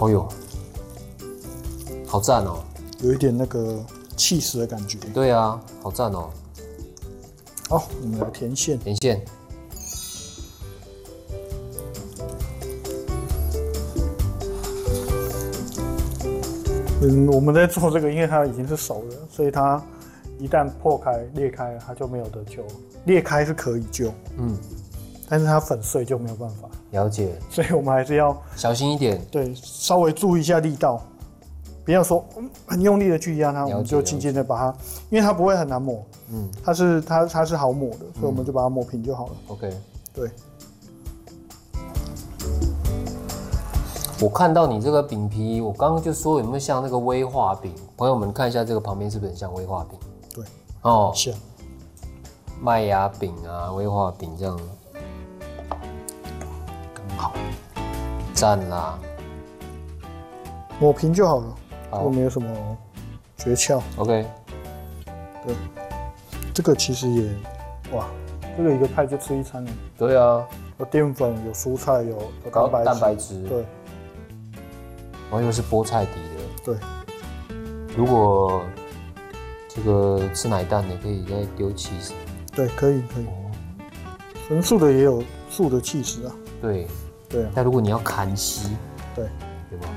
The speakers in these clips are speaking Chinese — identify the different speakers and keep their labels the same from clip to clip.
Speaker 1: 哦呦，好赞哦！
Speaker 2: 有一点那个起司的感觉。
Speaker 1: 对啊，好赞哦！
Speaker 2: 好，我们来填馅。
Speaker 1: 填馅。
Speaker 2: 我们在做这个，因为它已经是熟了，所以它一旦破开、裂开了，它就没有得救。裂开是可以救，但是它粉碎就没有办法。
Speaker 1: 了解。
Speaker 2: 所以我们还是要
Speaker 1: 小心一点。
Speaker 2: 对，稍微注意一下力道，不要说很用力的去压它，我们就轻轻的把它，因为它不会很难抹，它是好抹的，所以我们就把它抹平就好了。
Speaker 1: OK。
Speaker 2: 对。
Speaker 1: 我看到你这个饼皮，我刚刚就说有没有像那个威化饼？朋友们看一下这个旁边是不是很像威化饼？
Speaker 2: 对，
Speaker 1: 哦，
Speaker 2: 像
Speaker 1: 麦芽饼啊，威化饼这样，
Speaker 2: 刚好，
Speaker 1: 赞啦！
Speaker 2: 抹平就好了，
Speaker 1: 好，
Speaker 2: 我没有什么诀窍。
Speaker 1: OK。
Speaker 2: 对，这个其实也，哇，这个一个派就吃一餐了。
Speaker 1: 对啊，
Speaker 2: 有淀粉，有蔬菜，有
Speaker 1: 蛋白质。对。然后又是菠菜底的。
Speaker 2: 对。
Speaker 1: 如果这个吃奶蛋的，可以再丢起司。
Speaker 2: 对，可以。纯素的也有素的起司啊。
Speaker 1: 对。
Speaker 2: 啊。
Speaker 1: 但如果你要砍稀，对吧？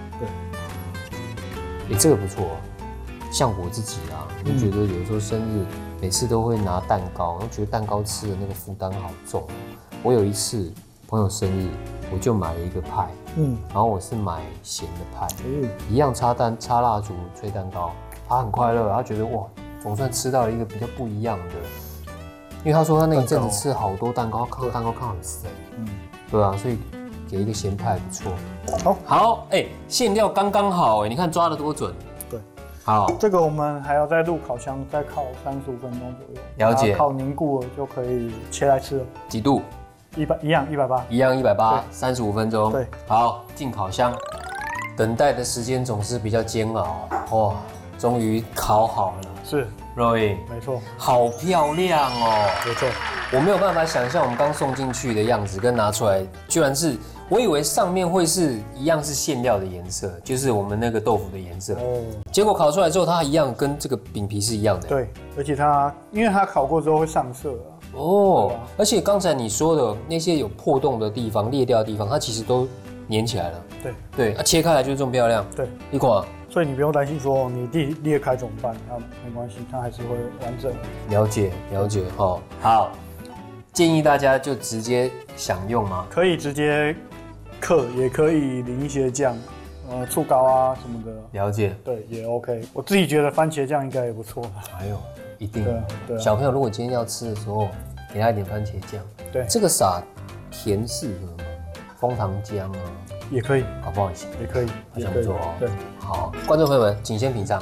Speaker 1: 对。这个不错。像我自己啊，就觉得有时候生日每次都会拿蛋糕，然后觉得蛋糕吃的那个负担好重。我有一次朋友生日，我就买了一个派，然后我是买咸的派，一样插蜡烛吹蛋糕，他很快乐，他觉得哇，总算吃到了一个比较不一样的，因为他说他那一阵子吃好多蛋糕，看到蛋糕看很肥，对啊，所以给一个咸派不错。好，馅料刚刚好，你看抓得多准。
Speaker 2: 对，
Speaker 1: 好，
Speaker 2: 这个我们还要再入烤箱，再烤35分钟左右，
Speaker 1: 了解，
Speaker 2: 烤凝固了就可以切来吃了。
Speaker 1: 几度
Speaker 2: ？100，一样180，
Speaker 1: 一样180，35分钟。
Speaker 2: 对，
Speaker 1: 好，进烤箱。等待的时间总是比较煎熬，哇，终于烤好了。
Speaker 2: 是
Speaker 1: ，Roy，
Speaker 2: 没错，
Speaker 1: 好漂亮哦。
Speaker 2: 没错，
Speaker 1: 我没有办法想象我们刚送进去的样子跟拿出来，居然是，我以为上面会是一样是馅料的颜色，就是我们那个豆腐的颜色。结果烤出来之后，它一样跟这个饼皮是一样的。
Speaker 2: 对，而且因为它烤过之后会上色啊。
Speaker 1: 而且刚才你说的那些有破洞的地方、裂掉的地方，它其实都粘起来了。对，切开来就是这么漂亮。
Speaker 2: 对，
Speaker 1: 一块。
Speaker 2: 所以你不用担心说你裂开怎么办，没关系，它还是会完整。
Speaker 1: 了解哦。好，建议大家就直接享用吗？
Speaker 2: 可以直接嗑，也可以淋一些酱，醋膏啊什么的。
Speaker 1: 了解。
Speaker 2: 对，也 OK。我自己觉得番茄酱应该也不错。
Speaker 1: 哎呦，一定。
Speaker 2: 对。
Speaker 1: 小朋友如果今天要吃的时候，给他一点番茄酱。
Speaker 2: 对。
Speaker 1: 这个撒甜适合吗？枫糖浆啊。
Speaker 2: 也可以，
Speaker 1: 好不好？
Speaker 2: 也可以，
Speaker 1: 好像不错哦。
Speaker 2: 对，
Speaker 1: 好，观众朋友们，请先品尝。